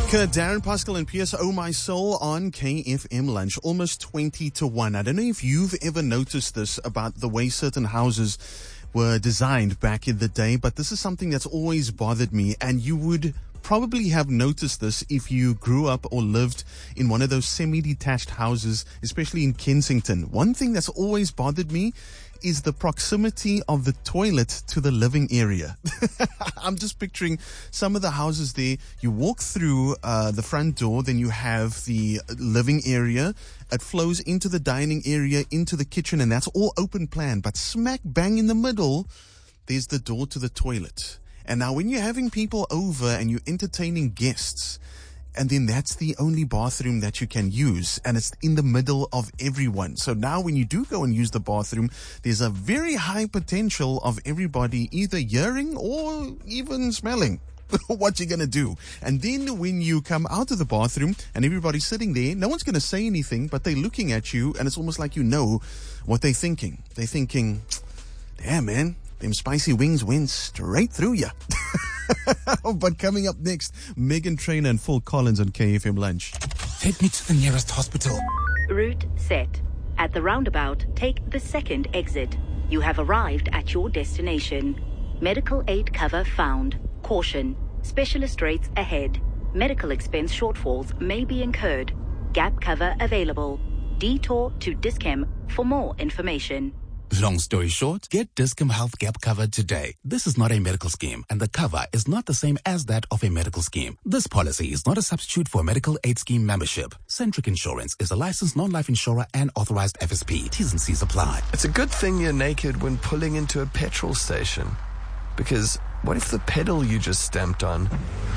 Darren, Pascal and PS Oh My Soul on KFM Lunch, almost 20 to 1. I don't know if you've ever noticed this about the way certain houses were designed back in the day, but this is something that's always bothered me, and you would probably have noticed this if you grew up or lived in one of those semi-detached houses, especially in Kensington. One thing that's always bothered me is the proximity of the toilet to the living area. I'm just picturing some of the houses there. You walk through the front door, then you have the living area. It flows into the dining area, into the kitchen, and that's all open plan. But smack bang in the middle, there's the door to the toilet. And now when you're having people over and you're entertaining guests, and then that's the only bathroom that you can use, and it's in the middle of everyone. So now when you do go and use the bathroom, there's a very high potential of everybody either hearing or even smelling what you're going to do. And then when you come out of the bathroom and everybody's sitting there, no one's going to say anything, but they're looking at you, and it's almost like you know what they're thinking. They're thinking, damn, man, them spicy wings went straight through you. But coming up next, Megan Trainor and Phil Collins on KFM Lunch. Take me to the nearest hospital. Route set. At the roundabout, take the second exit. You have arrived at your destination. Medical aid cover found. Caution. Specialist rates ahead. Medical expense shortfalls may be incurred. Gap cover available. Detour to Dis-Chem for more information. Long story short, get Dis-Chem Health Gap cover today. This is not a medical scheme, and the cover is not the same as that of a medical scheme. This policy is not a substitute for medical aid scheme membership. Centric Insurance is a licensed non-life insurer and authorized FSP. T's and C's apply. It's a good thing you're naked when pulling into a petrol station. Because what if the pedal you just stamped on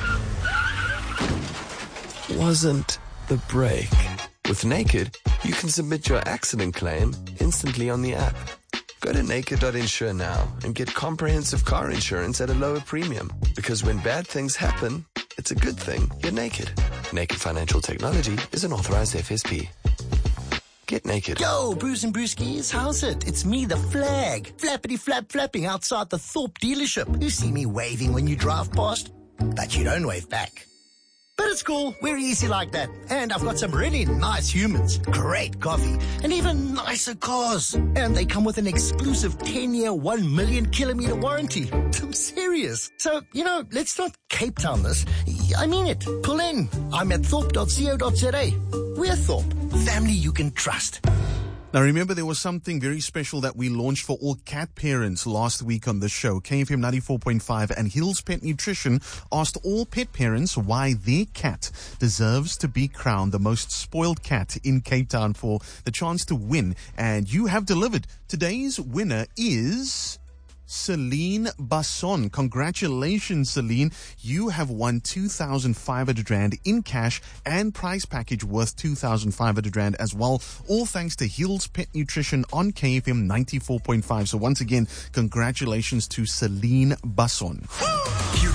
wasn't the brake? With Naked, you can submit your accident claim instantly on the app. Go to naked.insure now and get comprehensive car insurance at a lower premium. Because when bad things happen, it's a good thing you're naked. Naked Financial Technology is an authorized FSP. Get naked. Yo, Bruce and Brewskis, how's it? It's me, the Flag. Flappity flap flapping outside the Thorpe dealership. You see me waving when you drive past, but you don't wave back. But it's cool. We're easy like that. And I've got some really nice humans, great coffee, and even nicer cars. And they come with an exclusive 10-year, 1 million kilometer warranty. I'm serious. So, let's not Cape Town this. I mean it. Pull in. I'm at thorpe.co.za. We're Thorpe. Family you can trust. Now, remember, there was something very special that we launched for all cat parents last week on the show. KFM 94.5 and Hills Pet Nutrition asked all pet parents why their cat deserves to be crowned the most spoiled cat in Cape Town for the chance to win. And you have delivered. Today's winner is Celine Basson. Congratulations, Celine. You have won 2,500 Rand in cash and prize package worth 2,500 Rand as well. All thanks to Hills Pet Nutrition on KFM 94.5. So once again, congratulations to Celine Basson.